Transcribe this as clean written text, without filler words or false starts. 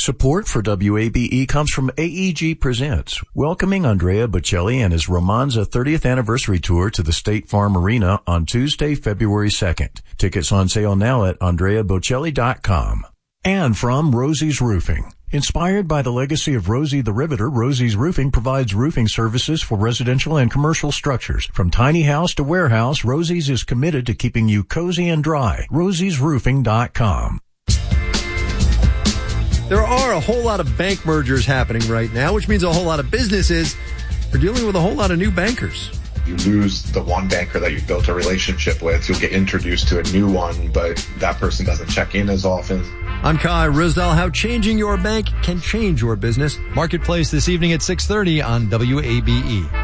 Support for WABE comes from AEG Presents, welcoming Andrea Bocelli and his Romanza 30th anniversary tour to the State Farm Arena on Tuesday, February 2nd. Tickets on sale now at AndreaBocelli.com. And from Rosie's Roofing. Inspired by the legacy of Rosie the Riveter, Rosie's Roofing provides roofing services for residential and commercial structures. From tiny house to warehouse, Rosie's is committed to keeping you cozy and dry. Rosie'sRoofing.com. There are a whole lot of bank mergers happening right now, which means a whole lot of businesses are dealing with a whole lot of new bankers. You lose the one banker that you've built a relationship with. You'll get introduced to a new one, but that person doesn't check in as often. I'm Kai Rizdal. How changing your bank can change your business. Marketplace this evening at 6:30 on WABE.